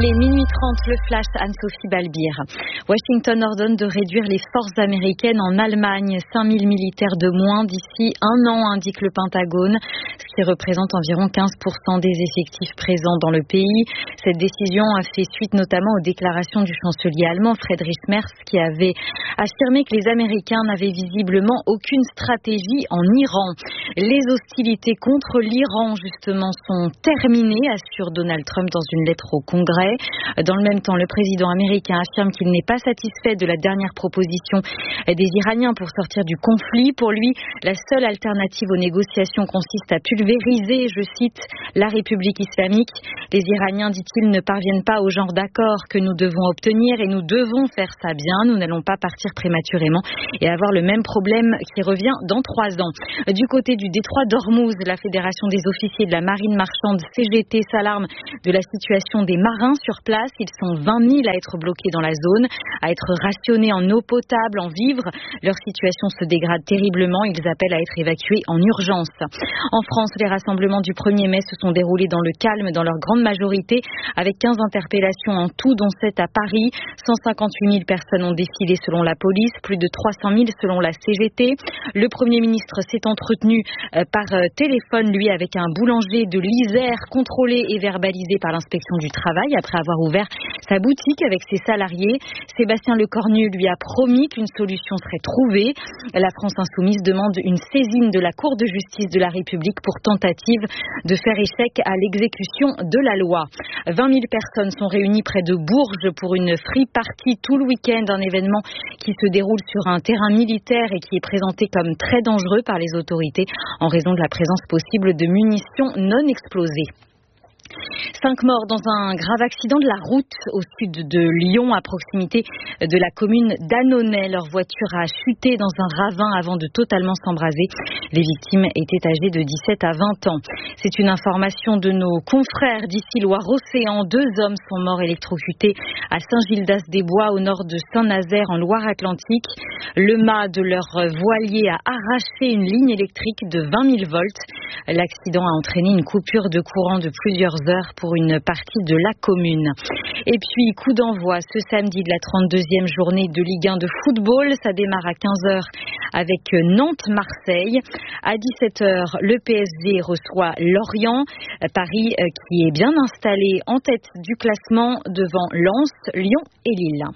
Il est minuit 30, le flash, Anne-Sophie Balbir. Washington ordonne de réduire les forces américaines en Allemagne. 5000 militaires de moins d'ici un an, indique le Pentagone, ce qui représente environ 15% des effectifs présents dans le pays. Cette décision a fait suite notamment aux déclarations du chancelier allemand Friedrich Merz, qui avait affirmé que les Américains n'avaient visiblement aucune stratégie en Iran. Les hostilités contre l'Iran, justement, sont terminées, assure Donald Trump dans une lettre au Congrès. Dans le même temps, le président américain affirme qu'il n'est pas satisfait de la dernière proposition des Iraniens pour sortir du conflit. Pour lui, la seule alternative aux négociations consiste à pulvériser, je cite, la République islamique. Les Iraniens, dit-il, ne parviennent pas au genre d'accord que nous devons obtenir et nous devons faire ça bien. Nous n'allons pas partir prématurément et avoir le même problème qui revient dans 3 ans. Du côté du détroit d'Ormuz, la Fédération des officiers de la marine marchande CGT s'alarme de la situation des marins sur place. Ils sont 20 000 à être bloqués dans la zone, à être rationnés en eau potable, en vivres. Leur situation se dégrade terriblement. Ils appellent à être évacués en urgence. En France, les rassemblements du 1er mai se sont déroulés dans le calme dans leur grande majorité, avec 15 interpellations en tout, dont 7 à Paris. 158 000 personnes ont défilé selon la police, plus de 300 000 selon la CGT. Le Premier ministre s'est entretenu par téléphone, lui, avec un boulanger de l'Isère, contrôlé et verbalisé par l'inspection du travail après avoir ouvert sa boutique avec ses salariés. Sébastien Lecornu lui a promis qu'une solution serait trouvée. La France insoumise demande une saisine de la Cour de justice de la République pour tentative de faire échec à l'exécution de la loi. 20 000 personnes sont réunies près de Bourges pour une free party tout le week-end, un événement qui se déroule sur un terrain militaire et qui est présenté comme très dangereux par les autorités en raison de la présence possible de munitions non explosées. 5 morts dans un grave accident de la route au sud de Lyon, à proximité de la commune d'Annonay. Leur voiture a chuté dans un ravin avant de totalement s'embraser. Les victimes étaient âgées de 17 à 20 ans. C'est une information de nos confrères d'ici Loire-Océan. 2 hommes sont morts électrocutés à Saint-Gildas-des-Bois, au nord de Saint-Nazaire, en Loire-Atlantique. Le mât de leur voilier a arraché une ligne électrique de 20 000 volts. L'accident a entraîné une coupure de courant de plusieurs heures pour une partie de la commune. Et puis, coup d'envoi ce samedi de la 32e journée de Ligue 1 de football. Ça démarre à 15h avec Nantes-Marseille. À 17h, le PSG reçoit Lorient. Paris qui est bien installé en tête du classement devant Lens, Lyon et Lille.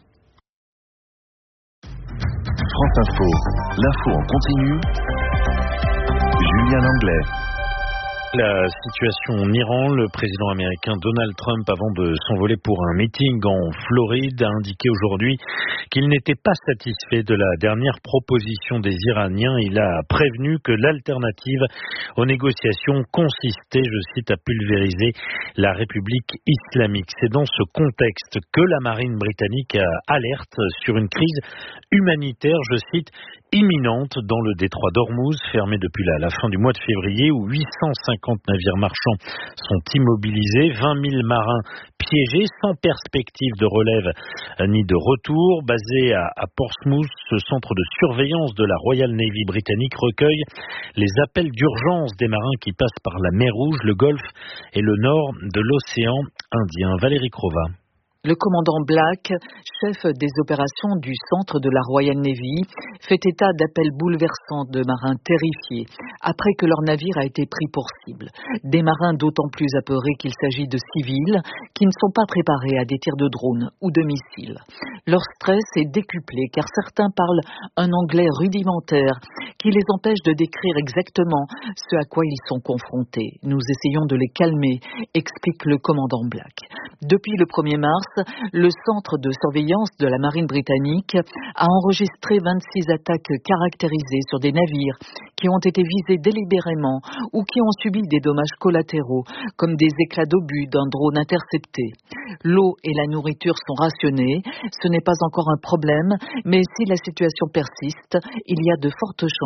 France Info, l'info en continu. Julien Langlais. La situation en Iran, le président américain Donald Trump, avant de s'envoler pour un meeting en Floride, a indiqué aujourd'hui qu'il n'était pas satisfait de la dernière proposition des Iraniens. Il a prévenu que l'alternative aux négociations consistait, je cite, à pulvériser la République islamique. C'est dans ce contexte que la marine britannique alerte sur une crise humanitaire, je cite, imminente dans le détroit d'Ormuz, fermé depuis la fin du mois de février, où 850 navires marchands sont immobilisés, 20 000 marins piégés, sans perspective de relève ni de retour. Basé à Portsmouth, ce centre de surveillance de la Royal Navy britannique recueille les appels d'urgence des marins qui passent par la mer Rouge, le Golfe et le nord de l'océan Indien. Valérie Crova. Le commandant Black, chef des opérations du centre de la Royal Navy, fait état d'appels bouleversants de marins terrifiés après que leur navire a été pris pour cible. Des marins d'autant plus apeurés qu'il s'agit de civils qui ne sont pas préparés à des tirs de drones ou de missiles. Leur stress est décuplé car certains parlent un anglais rudimentaire qui les empêche de décrire exactement ce à quoi ils sont confrontés. Nous essayons de les calmer, explique le commandant Black. Depuis le 1er mars, le centre de surveillance de la marine britannique a enregistré 26 attaques caractérisées sur des navires qui ont été visés délibérément ou qui ont subi des dommages collatéraux, comme des éclats d'obus d'un drone intercepté. L'eau et la nourriture sont rationnées. Ce n'est pas encore un problème, mais si la situation persiste, il y a de fortes chances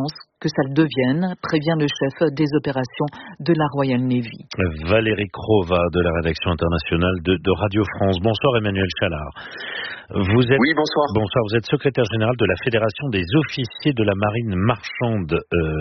que ça le devienne, prévient le chef des opérations de la Royal Navy. Valérie Crova de la rédaction internationale de Radio France. Bonsoir Emmanuel Chalard. Oui, bonsoir. Bonsoir, vous êtes secrétaire général de la Fédération des officiers de la marine marchande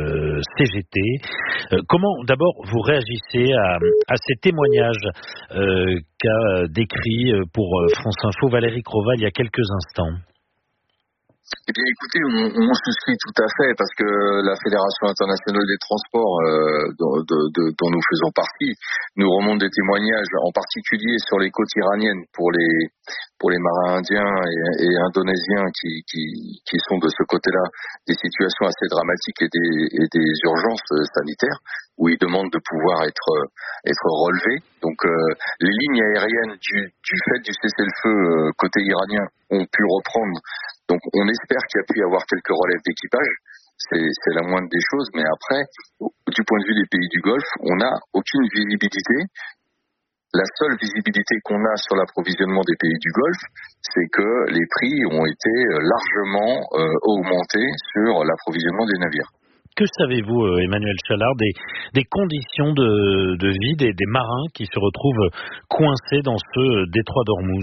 CGT. Comment d'abord vous réagissez à ces témoignages qu'a décrit pour France Info Valérie Crova il y a quelques instants? Eh bien, écoutez, on souscrit tout à fait parce que la Fédération internationale des transports, dont nous faisons partie, nous remonte des témoignages, en particulier sur les côtes iraniennes pour les marins indiens et indonésiens qui sont de ce côté-là, des situations assez dramatiques et des urgences sanitaires où ils demandent de pouvoir être relevés. Donc, les lignes aériennes du fait du cessez-le-feu côté iranien ont pu reprendre. Donc on espère qu'il y a pu y avoir quelques relèves d'équipage, c'est la moindre des choses, mais après, du point de vue des pays du Golfe, on n'a aucune visibilité. La seule visibilité qu'on a sur l'approvisionnement des pays du Golfe, c'est que les prix ont été largement augmentés sur l'approvisionnement des navires. Que savez-vous, Emmanuel Chalard, des conditions de vie des marins qui se retrouvent coincés dans ce détroit d'Ormuz ?